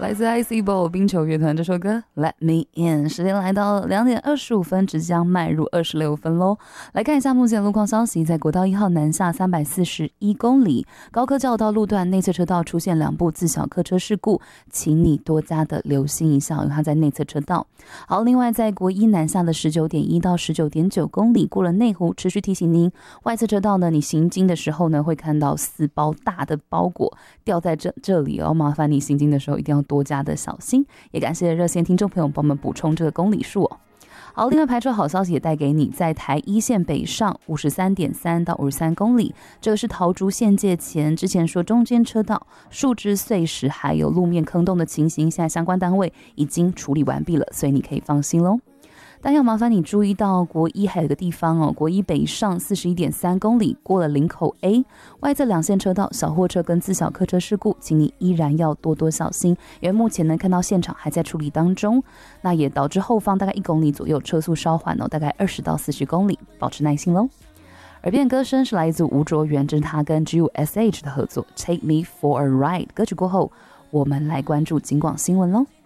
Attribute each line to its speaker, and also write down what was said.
Speaker 1: 来自 ICBO 冰球乐团这首歌 Let Me In。 时间来到2点25分，即将迈入26分咯。来看一下目前路况消息，在国道1号南下341公里高科教道路段内侧车道出现2部自小客车事故，请你多加的留心一下，因为它在内侧车道。好，另外在国一南下的19.1到19.9公里过了内湖，持续提醒您外侧车道呢，你行经的时候呢会看到4包大的包裹掉在这里哦，麻烦你行经的时候一定要多加的小心。也感谢热线听众朋友帮我们补充这个公里数哦。好，另外排车好消息也带给你，在台一线北上 53.3 到53公里，这个是桃竹县界前，之前说中间车道树枝碎石还有路面坑洞的情形，现在相关单位已经处理完毕了，所以你可以放心咯。但要麻烦你注意到国一还有一个地方哦，国一北上 41.3公里过了林口 A 外侧2线车道小货车跟自小客车事故，请你依然要多多小心，因为目前能看到现场还在处理当中，那也导致后方大概1公里左右车速稍缓哦，大概20到40公里，保持耐心咯。耳边歌声是来自吴卓源，这是他跟 GUSH 的合作 Take Me For A Ride。 歌曲过后我们来关注警广新闻咯。